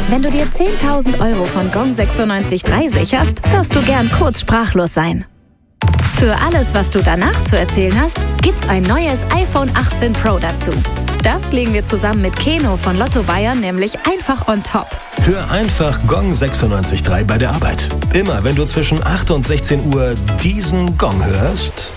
Wenn du dir 10.000 € von Gong 96.3 sicherst, darfst du gern kurz sprachlos sein. Für alles, was du danach zu erzählen hast, gibt's ein neues iPhone 18 Pro dazu. Das legen wir zusammen mit Keno von Lotto Bayern nämlich einfach on top. Hör einfach Gong 96.3 bei der Arbeit. Immer wenn du zwischen 8 und 16 Uhr diesen Gong hörst,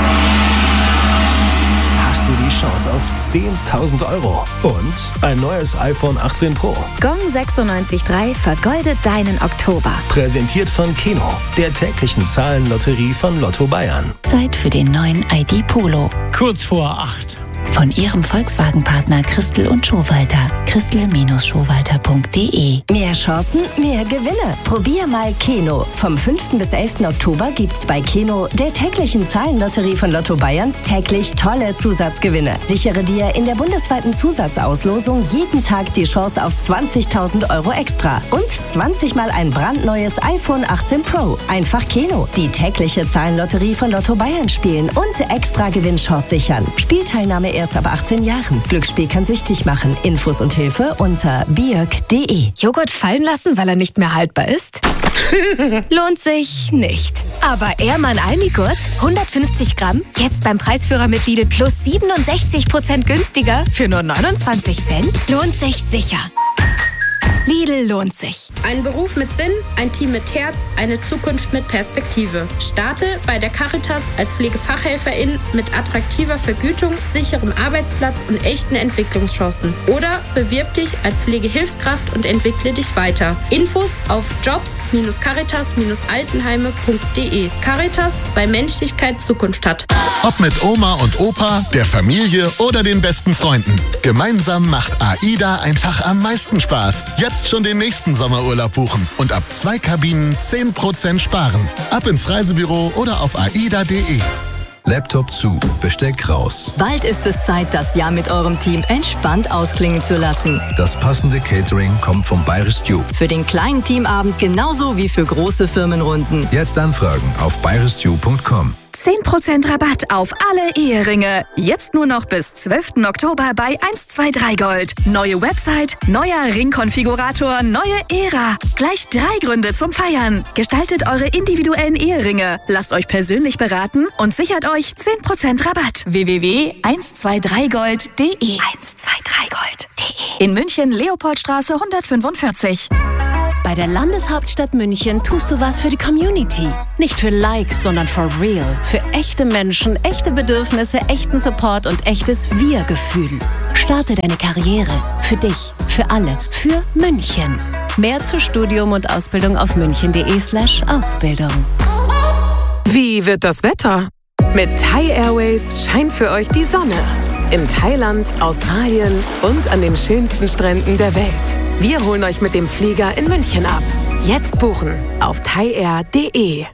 hast du die Chance auf 10.000 € und ein neues iPhone 18 Pro. Gong 96.3 vergoldet deinen Oktober. Präsentiert von Keno, der täglichen Zahlenlotterie von Lotto Bayern. Zeit für den neuen ID Polo. Kurz vor 8. Von Ihrem Volkswagen-Partner Christel und Schowalter. Christel-Schowalter.de. Mehr Chancen, mehr Gewinne. Probier mal Keno. Vom 5. bis 11. Oktober gibt's bei Keno, der täglichen Zahlenlotterie von Lotto Bayern, täglich tolle Zusatzgewinne. Sichere dir in der bundesweiten Zusatzauslosung jeden Tag die Chance auf 20.000 € extra. Und 20 mal ein brandneues iPhone 18 Pro. Einfach Keno. Die tägliche Zahlenlotterie von Lotto Bayern spielen und extra Gewinnchance sichern. Spielteilnahme erst ab 18 Jahren. Glücksspiel kann süchtig machen. Infos und Hilfe unter biok.de. Joghurt fallen lassen, weil er nicht mehr haltbar ist? Lohnt sich nicht. Aber Ehrmann Almigurt, 150 Gramm, jetzt beim Preisführer mit Lidl plus 67% günstiger für nur 29 Cent? Lohnt sich sicher. Lidl lohnt sich. Ein Beruf mit Sinn, ein Team mit Herz, eine Zukunft mit Perspektive. Starte bei der Caritas als Pflegefachhelferin mit attraktiver Vergütung, sicherem Arbeitsplatz und echten Entwicklungschancen. Oder bewirb dich als Pflegehilfskraft und entwickle dich weiter. Infos auf jobs-caritas-altenheime.de. Caritas, weil Menschlichkeit Zukunft hat. Ob mit Oma und Opa, der Familie oder den besten Freunden. Gemeinsam macht AIDA einfach am meisten Spaß. Jetzt schon den nächsten Sommerurlaub buchen und ab 2 Kabinen 10% sparen. Ab ins Reisebüro oder auf aida.de. Laptop zu, Besteck raus. Bald ist es Zeit, das Jahr mit eurem Team entspannt ausklingen zu lassen. Das passende Catering kommt vom Bayerisch Stew. Für den kleinen Teamabend genauso wie für große Firmenrunden. Jetzt anfragen auf bayerischstew.com. 10% Rabatt auf alle Eheringe. Jetzt nur noch bis 12. Oktober bei 123 Gold. Neue Website, neuer Ringkonfigurator, neue Ära. Gleich 3 Gründe zum Feiern. Gestaltet eure individuellen Eheringe. Lasst euch persönlich beraten und sichert euch 10% Rabatt. www.123gold.de 123gold.de In München, Leopoldstraße 145. Bei der Landeshauptstadt München tust du was für die Community. Nicht für Likes, sondern for real. Für echte Menschen, echte Bedürfnisse, echten Support und echtes Wir-Gefühl. Starte deine Karriere. Für dich, für alle, für München. Mehr zu Studium und Ausbildung auf münchen.de/Ausbildung. Wie wird das Wetter? Mit Thai Airways scheint für euch die Sonne. In Thailand, Australien und an den schönsten Stränden der Welt. Wir holen euch mit dem Flieger in München ab. Jetzt buchen auf thaiair.de.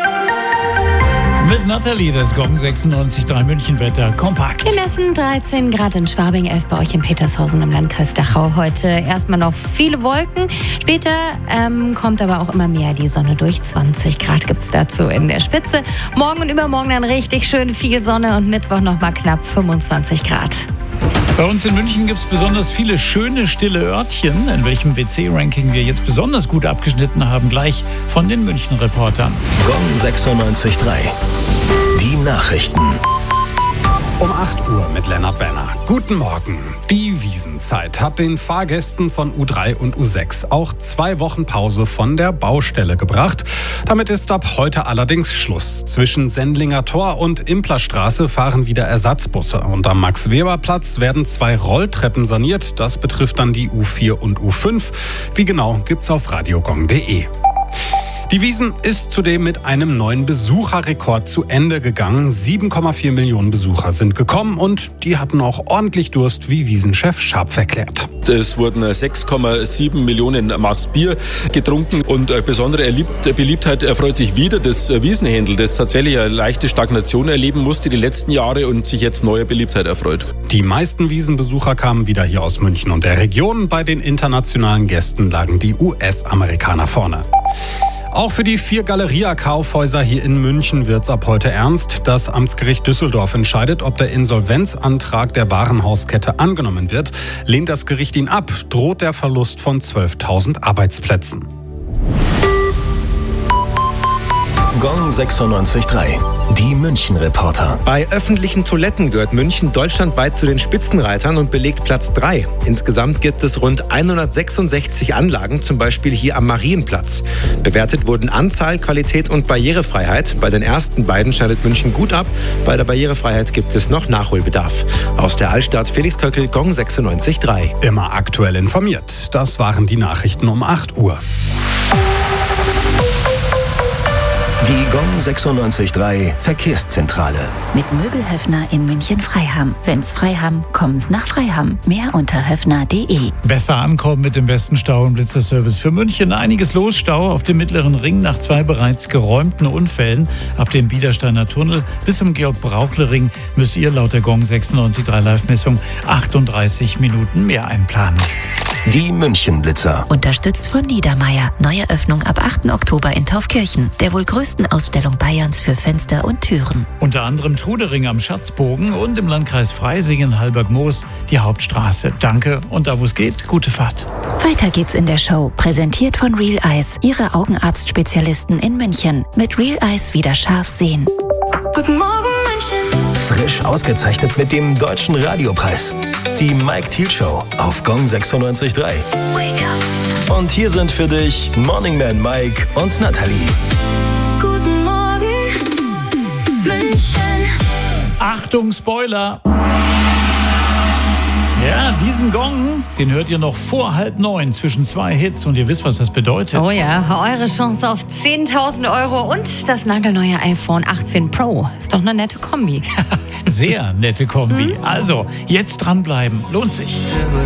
Mit Nathalie, das Gong 96.3 Münchenwetter kompakt. Wir messen 13 Grad in Schwabing, 11 bei euch in Petershausen im Landkreis Dachau. Heute erstmal noch viele Wolken. Später kommt aber auch immer mehr die Sonne durch. 20 Grad gibt es dazu in der Spitze. Morgen und übermorgen dann richtig schön viel Sonne und Mittwoch nochmal knapp 25 Grad. Bei uns in München gibt es besonders viele schöne, stille Örtchen. In welchem WC-Ranking wir jetzt besonders gut abgeschnitten haben, gleich von den München-Reportern. Gong 96.3. Die Nachrichten. Um 8 Uhr mit Lennart Wenner. Guten Morgen. Die Wiesenzeit hat den Fahrgästen von U3 und U6 auch 2 Wochen Pause von der Baustelle gebracht. Damit ist ab heute allerdings Schluss. Zwischen Sendlinger Tor und Implerstraße fahren wieder Ersatzbusse. Und am Max-Weber-Platz werden 2 Rolltreppen saniert. Das betrifft dann die U4 und U5. Wie genau gibt's auf radiogong.de. Die Wiesn ist zudem mit einem neuen Besucherrekord zu Ende gegangen. 7,4 Millionen Besucher sind gekommen und die hatten auch ordentlich Durst, wie Wiesenchef Scharpf erklärt. Es wurden 6,7 Millionen Maß Bier getrunken und besondere Beliebtheit erfreut sich wieder das Wiesenhändel, das tatsächlich eine leichte Stagnation erleben musste die letzten Jahre und sich jetzt neuer Beliebtheit erfreut. Die meisten Wiesenbesucher kamen wieder hier aus München und der Region. Bei den internationalen Gästen lagen die US-Amerikaner vorne. Auch für die 4 Galeria-Kaufhäuser hier in München wird's ab heute ernst. Das Amtsgericht Düsseldorf entscheidet, ob der Insolvenzantrag der Warenhauskette angenommen wird. Lehnt das Gericht ihn ab, droht der Verlust von 12.000 Arbeitsplätzen. Gong 96.3. Die München-Reporter. Bei öffentlichen Toiletten gehört München deutschlandweit zu den Spitzenreitern und belegt Platz 3. Insgesamt gibt es rund 166 Anlagen, zum Beispiel hier am Marienplatz. Bewertet wurden Anzahl, Qualität und Barrierefreiheit. Bei den ersten beiden schneidet München gut ab. Bei der Barrierefreiheit gibt es noch Nachholbedarf. Aus der Altstadt Felix Köckel, Gong 96.3. Immer aktuell informiert. Das waren die Nachrichten um 8 Uhr. Die Gong 96.3 Verkehrszentrale. Mit Möbelhöfner in München-Freiham. Wenn's Freiham, kommen's nach Freiham. Mehr unter höfner.de. Besser ankommen mit dem besten Stau- und Blitzerservice für München. Einiges los, Stau auf dem Mittleren Ring nach 2 bereits geräumten Unfällen. Ab dem Biedersteiner Tunnel bis zum Georg-Brauchle-Ring müsst ihr laut der Gong 96.3 Live-Messung 38 Minuten mehr einplanen. Die München-Blitzer. Unterstützt von Niedermeyer. Neue Öffnung ab 8. Oktober in Taufkirchen. Der wohl größten Ausstellung Bayerns für Fenster und Türen. Unter anderem Trudering am Schatzbogen und im Landkreis Freising, Halberg-Moos, die Hauptstraße. Danke und da wo es geht, gute Fahrt. Weiter geht's in der Show. Präsentiert von Real Eyes. Ihre Augenarztspezialisten in München. Mit Real Eyes wieder scharf sehen. Guten Morgen, München. Frisch ausgezeichnet mit dem Deutschen Radiopreis. Die Mike Thiel Show auf Gong 96.3. Und hier sind für dich Morning Man Mike und Nathalie. Guten Morgen, München. Achtung, Spoiler! Ja, diesen Gong, den hört ihr noch vor 8:30 zwischen 2 Hits und ihr wisst, was das bedeutet. Oh ja, eure Chance auf 10.000 € und das nagelneue iPhone 18 Pro. Ist doch eine nette Kombi. Sehr nette Kombi. Also, jetzt dranbleiben. Lohnt sich.